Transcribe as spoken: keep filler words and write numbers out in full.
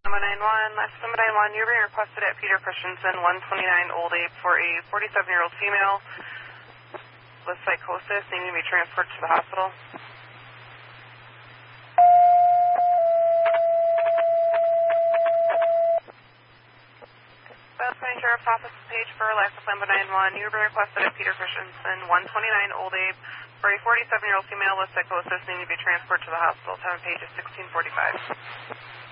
nine one, last number nine one, you're being requested at Peter Christensen, one twenty-nine Old Ape for a forty-seven-year-old female with psychosis needing to be transferred to the hospital. South County Sheriff's Office page for last number nine one, you're being requested at Peter Christensen, one twenty-nine Old Ape for a forty-seven-year-old female with psychosis needing to be transferred to the hospital. Time of page is sixteen forty-five.